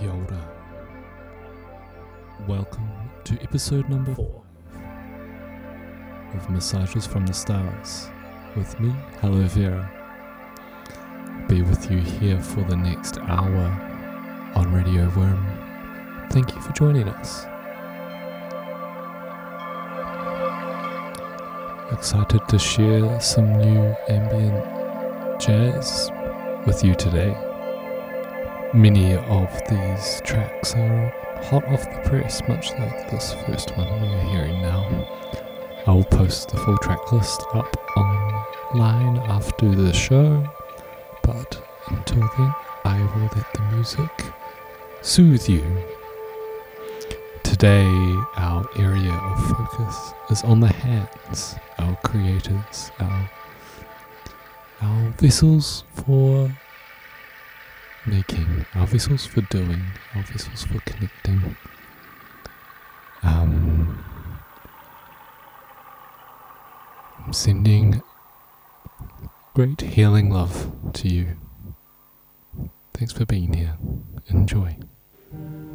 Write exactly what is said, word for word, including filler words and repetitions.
Kia ora. Welcome to episode number four of Massages from the Stars with me, Hello Vera. Be with you here for the next hour on Radio Worm. Thank you for joining us. Excited to share some new ambient jazz with you today. Many of these tracks are hot off the press, much like this first one we are hearing now. I will post the full track list up online after the show, but until then I will let the music soothe you. Today our area of focus is on the hands, our creators, our, our vessels for making, our vessels for doing, our vessels for connecting. Um, I'm sending great healing love to you. Thanks for being here. Enjoy.